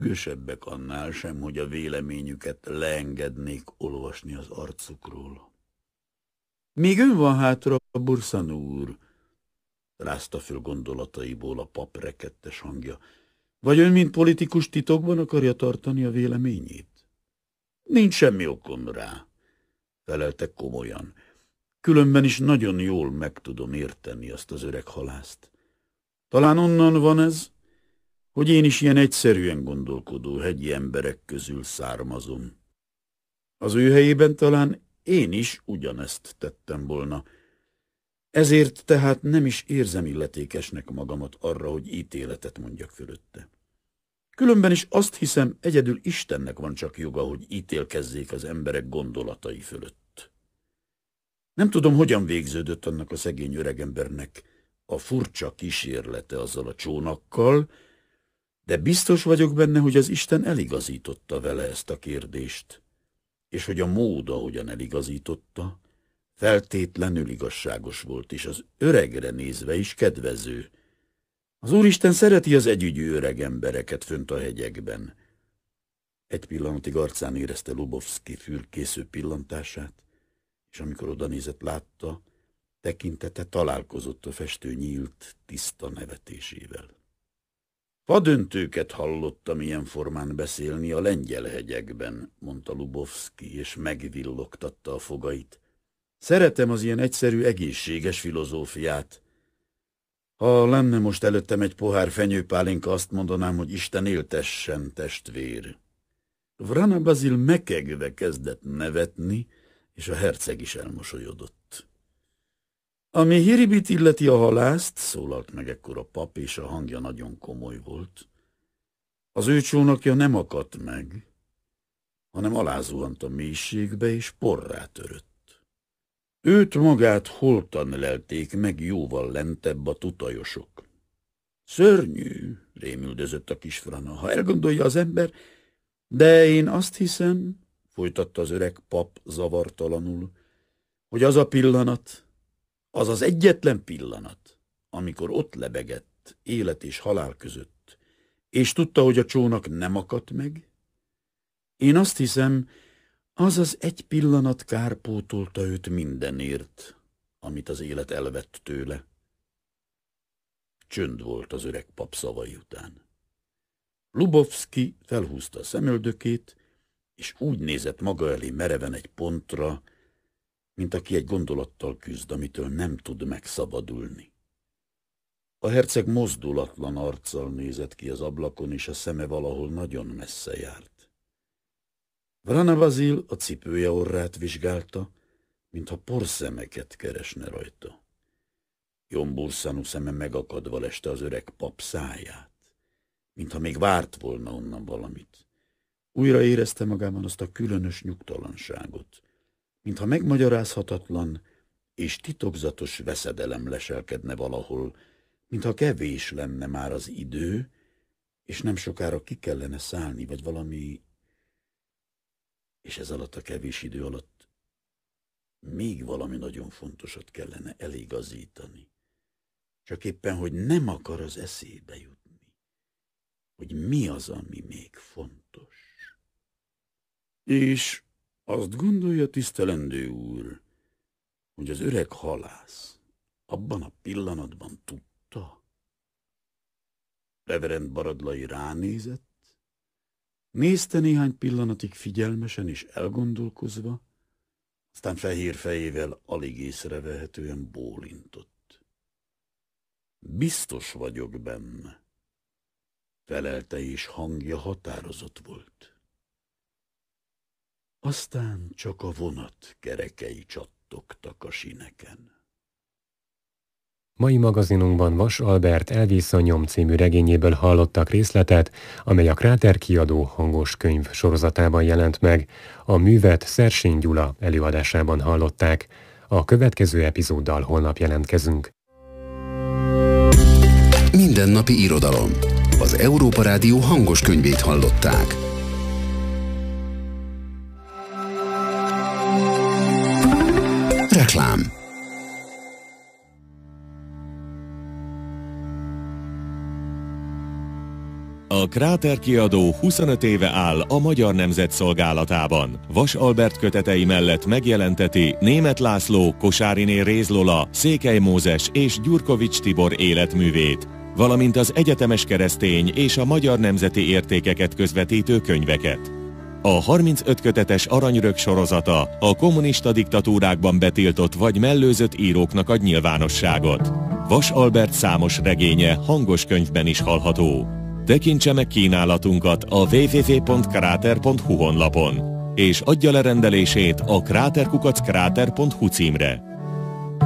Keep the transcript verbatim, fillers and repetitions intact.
Gősebbek annál sem, hogy a véleményüket leengednék olvasni az arcukról. Még ön van hátra, Burszan úr, rázta föl gondolataiból a pap rekettes hangja. Vagy ön, mint politikus, titokban akarja tartani a véleményét? Nincs semmi okom rá, felelte komolyan. Különben is nagyon jól meg tudom érteni azt az öreg halászt. Talán onnan van ez, hogy én is ilyen egyszerűen gondolkodó hegyi emberek közül származom. Az ő helyében talán én is ugyanezt tettem volna. Ezért tehát nem is érzem illetékesnek magamat arra, hogy ítéletet mondjak fölötte. Különben is azt hiszem, egyedül Istennek van csak joga, hogy ítélkezzék az emberek gondolatai fölött. Nem tudom, hogyan végződött annak a szegény öregembernek a furcsa kísérlete azzal a csónakkal, de biztos vagyok benne, hogy az Isten eligazította vele ezt a kérdést, és hogy a mód, ahogyan eligazította, feltétlenül igazságos volt, és az öregre nézve is kedvező. Az Úristen szereti az együgyű öreg embereket fönt a hegyekben. Egy pillanatig arcán érezte Lubovszki fürkésző pillantását, és amikor odanézett, látta, tekintete találkozott a festő nyílt, tiszta nevetésével. Vadöntőket hallottam ilyen formán beszélni a lengyel hegyekben, mondta Lubovszki, és megvillogtatta a fogait. Szeretem az ilyen egyszerű, egészséges filozófiát. Ha lenne most előttem egy pohár fenyőpálinka, azt mondanám, hogy Isten éltessen, testvér. Vrana Bazil mekegve kezdett nevetni, és a herceg is elmosolyodott. Ami Hiribit illeti a halászt, szólalt meg ekkor a pap, és a hangja nagyon komoly volt. Az ő csónakja nem akadt meg, hanem alázuhant a mélységbe, és porrá törött. Őt magát holtan lelték meg jóval lentebb a tutajosok. Szörnyű, rémüldözött a kis Vrana, ha elgondolja az ember, de én azt hiszem, folytatta az öreg pap zavartalanul, hogy az a pillanat, az az egyetlen pillanat, amikor ott lebegett élet és halál között, és tudta, hogy a csónak nem akadt meg, én azt hiszem, az az egy pillanat kárpótolta őt mindenért, amit az élet elvett tőle. Csönd volt az öreg pap szavai után. Lubovszki felhúzta a szemöldökét, és úgy nézett maga elé mereven egy pontra, mint aki egy gondolattal küzd, amitől nem tud megszabadulni. A herceg mozdulatlan arccal nézett ki az ablakon, és a szeme valahol nagyon messze járt. Vrana Bazil a cipője orrát vizsgálta, mintha porszemeket keresne rajta. Jon Bursanu szeme megakadva leste az öreg pap száját, mintha még várt volna onnan valamit. Újra érezte magában azt a különös nyugtalanságot, mintha megmagyarázhatatlan és titokzatos veszedelem leselkedne valahol, mintha kevés lenne már az idő, és nem sokára ki kellene szállni, vagy valami, és ez alatt a kevés idő alatt még valami nagyon fontosat kellene eligazítani. Csak éppen, hogy nem akar az eszébe jutni, hogy mi az, ami még fontos. És azt gondolja, tisztelendő úr, hogy az öreg halász abban a pillanatban tudta? Reverend Baradlai ránézett, nézte néhány pillanatig figyelmesen és elgondolkozva, aztán fehér fejével alig észrevehetően bólintott. Biztos vagyok benne, felelte, és hangja határozott volt. Aztán csak a vonat kerekei csattogtak a sineken. Mai magazinunkban Vas Albert Elvész a nyom című regényéből hallottak részletet, amely a Kráter kiadó hangos könyv sorozatában jelent meg. A művet Szersény Gyula előadásában hallották. A következő epizóddal holnap jelentkezünk. Mindennapi irodalom. Az Európa Rádió hangos könyvét hallották. Reklám. A Kráter kiadó huszonöt éve áll a Magyar Nemzet szolgálatában. Vas Albert kötetei mellett megjelenteti Németh László, Kosáriné Réz Lola, Székely Mózes és Gyurkovics Tibor életművét, valamint az egyetemes keresztény és a magyar nemzeti értékeket közvetítő könyveket. A harmincöt kötetes Aranyrög sorozata a kommunista diktatúrákban betiltott vagy mellőzött íróknak ad nyilvánosságot. Vas Albert számos regénye hangos könyvben is hallható. Tekintse meg kínálatunkat a double-u double-u double-u pont kráter pont hu honlapon, és adja le rendelését a kráter kukac kráter pont hu címre.